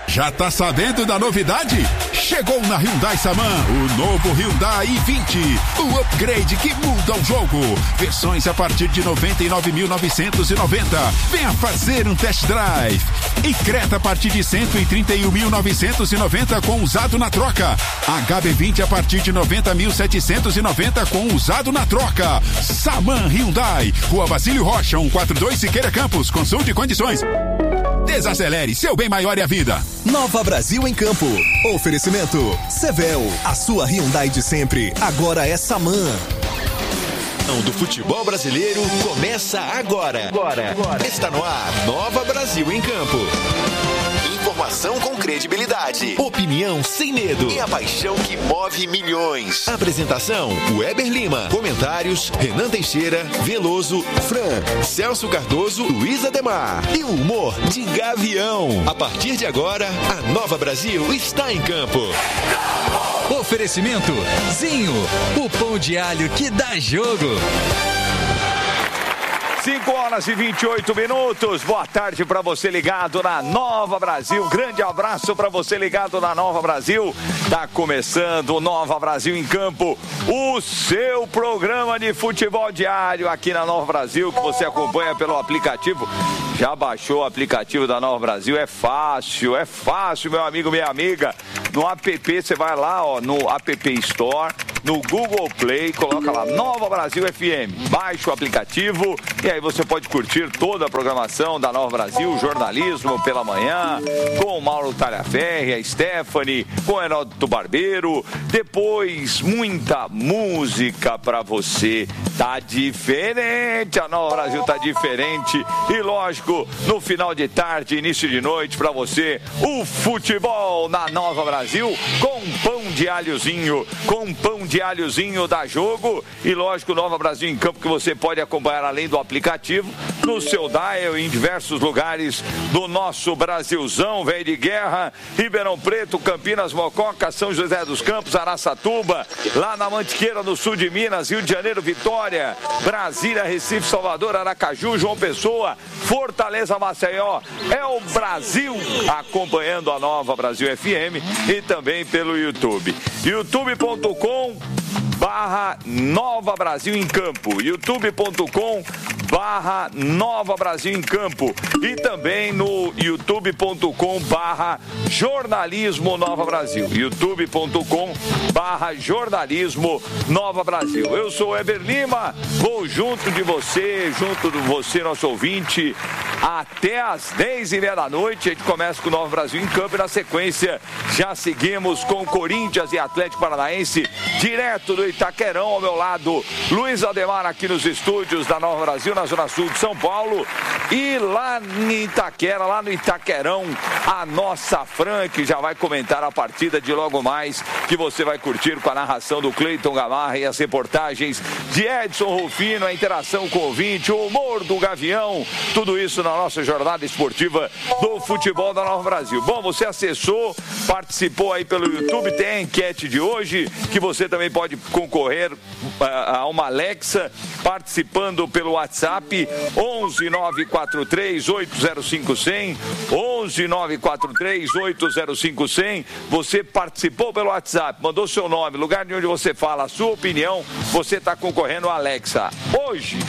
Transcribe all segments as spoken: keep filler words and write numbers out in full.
Já tá sabendo da novidade? Chegou na Hyundai Saman o novo Hyundai i vinte, o upgrade que muda o jogo. Versões a partir de noventa e nove mil novecentos e noventa. Venha fazer um test drive. E Creta a partir de cento e trinta e um mil novecentos e noventa com usado na troca. H B vinte a partir de noventa mil setecentos e noventa com usado na troca. Saman Hyundai, Rua Basílio Rocha, cento e quarenta e dois Siqueira Campos. Consulte condições. Desacelere, seu bem maior é a vida. Nova Brasil em Campo. Oferecimento Sevel, a sua Hyundai de sempre, agora é Saman. Do futebol brasileiro começa agora. agora. Agora. Está no ar, Nova Brasil em Campo. Informação com credibilidade, opinião sem medo e a paixão que move milhões. Apresentação, Weber Lima. Comentários, Renan Teixeira, Veloso, Fran, Celso Cardoso, Luiz Ademar. E o humor de Gavião. A partir de agora, a Nova Brasil está em campo. Oferecimento Zinho, o pão de alho que dá jogo. cinco horas e vinte e oito minutos. Boa tarde para você ligado na Nova Brasil. Grande abraço para você ligado na Nova Brasil. Tá começando o Nova Brasil em Campo, o seu programa de futebol diário aqui na Nova Brasil, que você acompanha pelo aplicativo. Já baixou o aplicativo da Nova Brasil? É fácil, é fácil, meu amigo, minha amiga. No app, você vai lá, ó, no App Store, no Google Play, coloca lá Nova Brasil F M. Baixa o aplicativo e aí você pode curtir toda a programação da Nova Brasil, jornalismo pela manhã, com o Mauro Talhaferri, a Stephanie, com o Heródoto Barbeiro. Depois, muita música pra você. Tá diferente, a Nova Brasil tá diferente. E lógico, no final de tarde, início de noite, pra você, o futebol na Nova Brasil, com pão de alhozinho, com pão de alhozinho da Jogo. E lógico, Nova Brasil em Campo, que você pode acompanhar além do aplicativo, no seu dial, em diversos lugares do nosso Brasilzão, velho de guerra, Ribeirão Preto, Campinas, Mococa, São José dos Campos, Araçatuba, lá na Mantiqueira, no sul de Minas, Rio de Janeiro, Vitória, Brasília, Recife, Salvador, Aracaju, João Pessoa, Fortaleza, Maceió. É o Brasil acompanhando a Nova Brasil F M e também pelo YouTube. youtube ponto com barra Nova Brasil em Campo, youtube ponto com barra Nova Brasil em Campo e também no youtube ponto com barra Jornalismo Nova Brasil, youtube ponto com barra Jornalismo Nova Brasil. Eu sou o Weber Lima, vou junto de você, junto de você, nosso ouvinte, até às dez e meia da noite. A gente começa com o Nova Brasil em Campo e na sequência já seguimos com Corinthians e Atlético Paranaense, direto do Itaquerão. Ao meu lado, Luiz Ademar, aqui nos estúdios da Nova Brasil, na Zona Sul de São Paulo. E lá em Itaquera, lá no Itaquerão, a nossa Fran, que já vai comentar a partida de logo mais, que você vai curtir com a narração do Cleiton Gamarra e as reportagens de Edson Rufino, a interação com o ouvinte, o humor do Gavião, tudo isso na nossa jornada esportiva do futebol da Nova Brasil. Bom, você acessou, participou aí pelo YouTube, tem a enquete de hoje, que você também pode concorrer a uma Alexa, participando pelo WhatsApp onze nove quatro três oito zero cinco zero zero, onze nove quatro três oito zero cinco zero zero. Você participou pelo WhatsApp, mandou seu nome, lugar de onde você fala, a sua opinião, você está concorrendo a Alexa. Hoje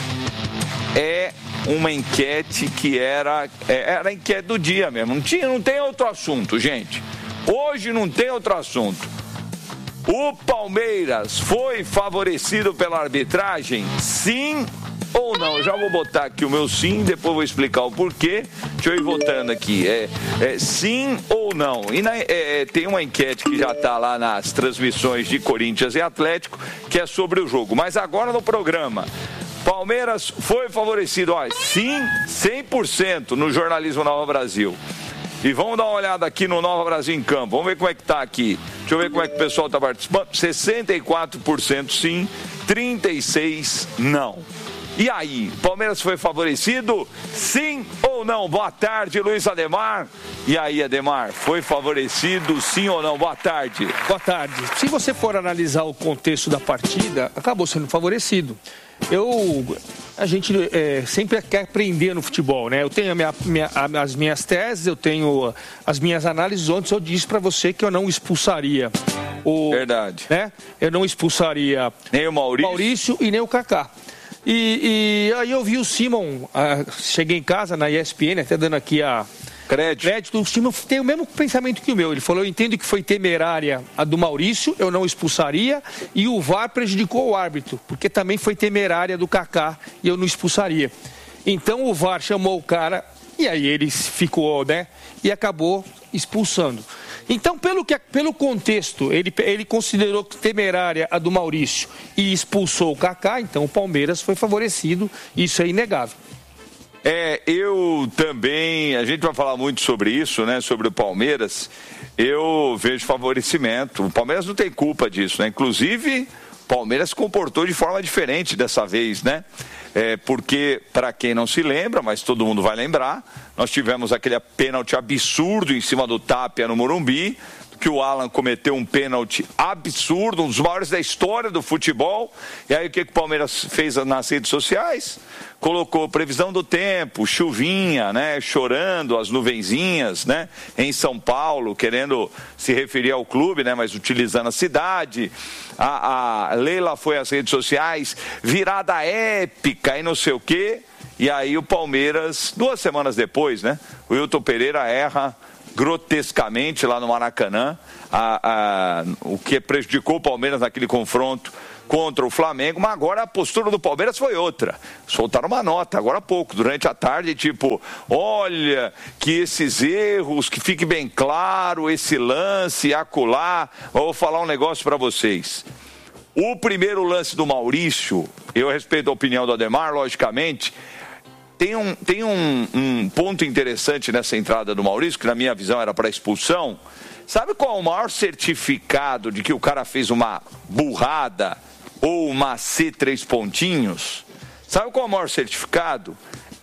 é uma enquete que era, era a enquete do dia mesmo, não, tinha, não tem outro assunto, gente. Hoje não tem outro assunto. O Palmeiras foi favorecido pela arbitragem? Sim ou não? Eu já vou botar aqui o meu sim, depois vou explicar o porquê. Deixa eu ir votando aqui. É, é sim ou não? E na, é, tem uma enquete que já está lá nas transmissões de Corinthians e Atlético, que é sobre o jogo. Mas agora no programa, Palmeiras foi favorecido, ó, sim, cem por cento no jornalismo Nova Brasil. E vamos dar uma olhada aqui no Nova Brasil em Campo. Vamos ver como é que tá aqui. Deixa eu ver como é que o pessoal está participando. sessenta e quatro por cento sim, trinta e seis por cento não. E aí, Palmeiras foi favorecido? Sim ou não? Boa tarde, Luiz Ademar. E aí, Ademar, foi favorecido sim ou não? Boa tarde. Boa tarde. Se você for analisar o contexto da partida, acabou sendo favorecido. eu... A gente é, sempre quer aprender no futebol, né? Eu tenho a minha, minha, as minhas teses, eu tenho as minhas análises. Ontem eu disse para você que eu não expulsaria o... Verdade. Né? Eu não expulsaria nem o Maurício, Maurício e nem o Kaká. E, e aí eu vi o Simon, ah, cheguei em casa na E S P N, até dando aqui a... Crédito. Crédito. O Simon tem o mesmo pensamento que o meu. Ele falou, eu entendo que foi temerária a do Maurício, eu não expulsaria, e o V A R prejudicou o árbitro, porque também foi temerária do Kaká e eu não expulsaria. Então o V A R chamou o cara, e aí ele ficou, né, e acabou expulsando. Então, pelo, que, pelo contexto, ele, ele considerou temerária a do Maurício e expulsou o Kaká, então o Palmeiras foi favorecido, isso é inegável. É, eu também, a gente vai falar muito sobre isso, né, sobre o Palmeiras, eu vejo favorecimento, o Palmeiras não tem culpa disso, né, inclusive o Palmeiras se comportou de forma diferente dessa vez, né, é, porque, para quem não se lembra, mas todo mundo vai lembrar, nós tivemos aquele pênalti absurdo em cima do Tapia no Morumbi, que o Alan cometeu um pênalti absurdo, um dos maiores da história do futebol. E aí o que, que o Palmeiras fez nas redes sociais? Colocou previsão do tempo, chuvinha, né, chorando, as nuvenzinhas, né, em São Paulo, querendo se referir ao clube, né, mas utilizando a cidade. A, a Leila foi às redes sociais, virada épica e não sei o quê. E aí o Palmeiras, duas semanas depois, né, o Wilton Pereira erra grotescamente lá no Maracanã, a, a, o que prejudicou o Palmeiras naquele confronto contra o Flamengo, mas agora a postura do Palmeiras foi outra. Soltaram uma nota agora há pouco, durante a tarde, tipo, olha, que esses erros, que fique bem claro, esse lance, acolá, vou falar um negócio para vocês. O primeiro lance do Maurício, eu respeito a opinião do Ademar, logicamente. Tem, um, tem um, um ponto interessante nessa entrada do Maurício, que na minha visão era para expulsão. Sabe qual é o maior certificado de que o cara fez uma burrada ou uma C três pontinhos? Sabe qual é o maior certificado?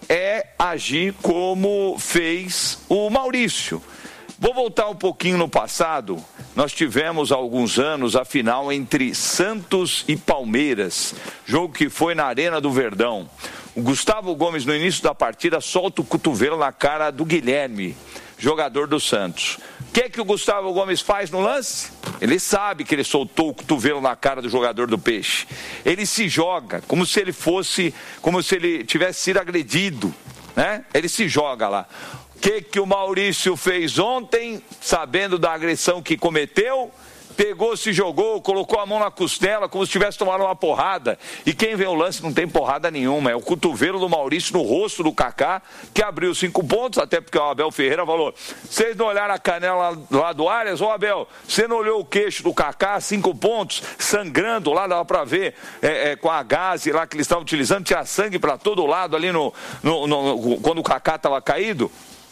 É agir como fez o Maurício. Vou voltar um pouquinho no passado. Nós tivemos há alguns anos a final entre Santos e Palmeiras, jogo que foi na Arena do Verdão. O Gustavo Gomes, no início da partida, solta o cotovelo na cara do Guilherme, jogador do Santos. O que é que o Gustavo Gomes faz no lance? Ele sabe que ele soltou o cotovelo na cara do jogador do Peixe. Ele se joga como se ele fosse, como se ele tivesse sido agredido, né? Ele se joga lá. O que que o Maurício fez ontem, sabendo da agressão que cometeu? Pegou, se jogou, colocou a mão na costela como se tivesse tomado uma porrada. E quem vê o lance não tem porrada nenhuma. É o cotovelo do Maurício no rosto do Kaká, que abriu cinco pontos, até porque o Abel Ferreira falou, vocês não olharam a canela lá do Arias? Ô Abel, você não olhou o queixo do Kaká, cinco pontos, sangrando lá, dava pra ver é, é, com a gaze lá que eles estavam utilizando, tinha sangue pra todo lado ali no, no, no, quando o Kaká estava caído.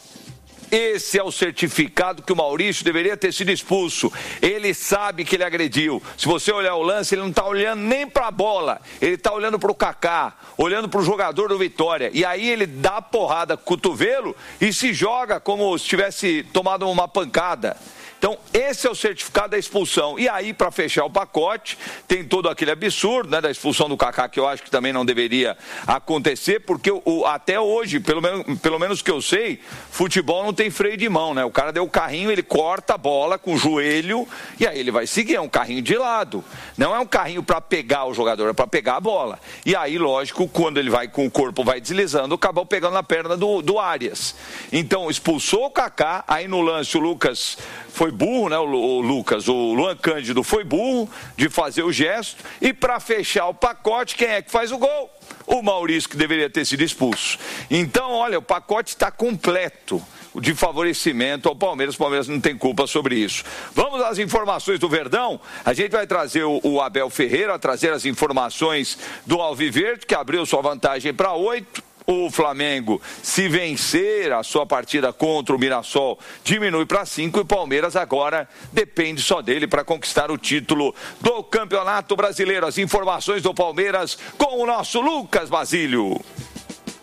Esse é o certificado que o Maurício deveria ter sido expulso. Ele sabe que ele agrediu. Se você olhar o lance, ele não está olhando nem para a bola. Ele está olhando para o Kaká, olhando para o jogador do Vitória. E aí ele dá porrada com o cotovelo e se joga como se tivesse tomado uma pancada. Então, esse é o certificado da expulsão. E aí, para fechar o pacote, tem todo aquele absurdo, né, da expulsão do Kaká, que eu acho que também não deveria acontecer, porque o, até hoje, pelo menos, pelo menos que eu sei, futebol não tem freio de mão, né? O cara deu o carrinho, ele corta a bola com o joelho e aí ele vai seguir. É um carrinho de lado. Não é um carrinho para pegar o jogador, é para pegar a bola. E aí, lógico, quando ele vai com o corpo, vai deslizando, acabou pegando na perna do, do Arias. Então, expulsou o Kaká, aí no lance o Lucas foi burro, né, o, o Lucas, o Luan Cândido foi burro de fazer o gesto, e para fechar o pacote, quem é que faz o gol? O Maurício, que deveria ter sido expulso. Então, olha, o pacote está completo de favorecimento ao Palmeiras. O Palmeiras não tem culpa sobre isso. Vamos às informações do Verdão. A gente vai trazer o, o Abel Ferreira, trazer as informações do Alviverde, que abriu sua vantagem para oito. O Flamengo, se vencer a sua partida contra o Mirassol, diminui para cinco, e o Palmeiras agora depende só dele para conquistar o título do Campeonato Brasileiro. As informações do Palmeiras com o nosso Lucas Basílio.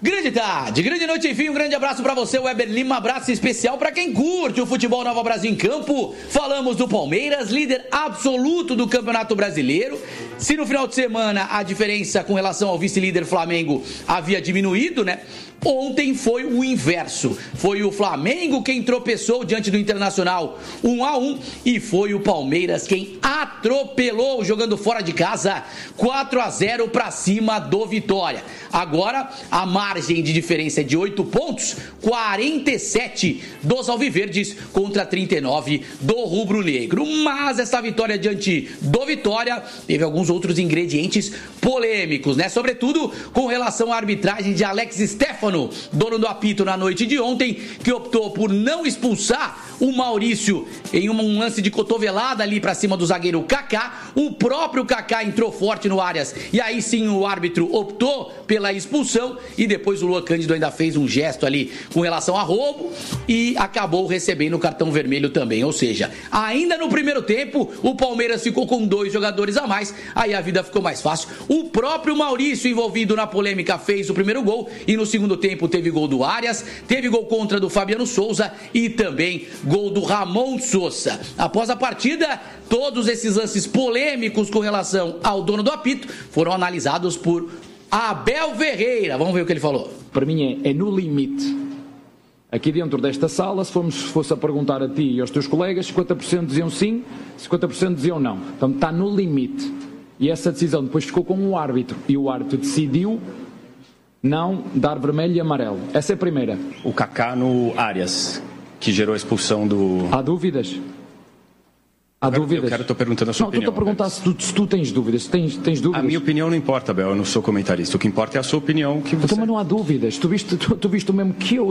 Grande tarde, grande noite, enfim, um grande abraço pra você, Weber Lima, abraço especial pra quem curte o futebol Nova Brasil em campo. Falamos do Palmeiras, líder absoluto do Campeonato Brasileiro. Se no final de semana a diferença com relação ao vice-líder Flamengo havia diminuído, né? Ontem foi o inverso. Foi o Flamengo quem tropeçou diante do Internacional um a um e foi o Palmeiras quem atropelou jogando fora de casa quatro a zero para cima do Vitória. Agora a margem de diferença é de oito pontos, quarenta e sete dos alviverdes contra trinta e nove do rubro-negro. Mas essa vitória diante do Vitória teve alguns outros ingredientes polêmicos, né? Sobretudo com relação à arbitragem de Alex Stefano, dono do apito na noite de ontem, que optou por não expulsar o Maurício em um lance de cotovelada ali pra cima do zagueiro Kaká. O próprio Kaká entrou forte no Arias e aí sim o árbitro optou pela expulsão e depois o Luan Cândido ainda fez um gesto ali com relação a roubo e acabou recebendo o cartão vermelho também. Ou seja, ainda no primeiro tempo o Palmeiras ficou com dois jogadores a mais, aí a vida ficou mais fácil. O próprio Maurício, envolvido na polêmica, fez o primeiro gol e no segundo tempo teve gol do Arias, teve gol contra do Fabiano Souza e também gol do Ramon Sousa. Após a partida, todos esses lances polêmicos com relação ao dono do apito foram analisados por Abel Ferreira. Vamos ver o que ele falou. Para mim é, é no limite. Aqui dentro desta sala, se formos, fosse a perguntar a ti e aos teus colegas, cinquenta por cento diziam sim, cinquenta por cento diziam não. Então está no limite. E essa decisão depois ficou com o árbitro. E o árbitro decidiu não dar vermelho e amarelo. Essa é a primeira. O Kaká no Arias, que gerou a expulsão do... Há dúvidas? Há eu quero, dúvidas? Eu quero, estou perguntando a sua não, opinião. Não, estou a perguntar se tu, se tu tens dúvidas. Tens, tens dúvidas? A minha opinião não importa, Bel, eu não sou comentarista. O que importa é a sua opinião. Que você... Então, mas não há dúvidas. Tu viste, tu, tu viste o mesmo que eu.